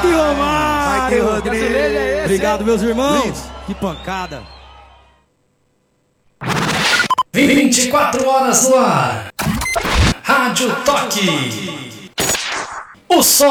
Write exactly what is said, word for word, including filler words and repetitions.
Mike Romário. Mike Rodrigues. É esse, Obrigado, hein? meus irmãos. Lindo. Que pancada. vinte e quatro horas no ar. Rádio Toque. O som